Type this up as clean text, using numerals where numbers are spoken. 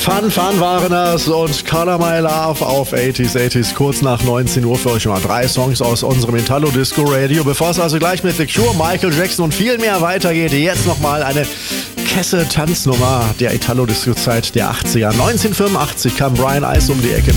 Fun waren das und Color My Love auf 80s, kurz nach 19 Uhr für euch mal 3 Songs aus unserem Italo Disco Radio. Bevor es also gleich mit The Cure, Michael Jackson und viel mehr weitergeht, jetzt nochmal eine Kesse-Tanznummer der Italo Disco Zeit der 80er. 1985 kam Brian Ice um die Ecke.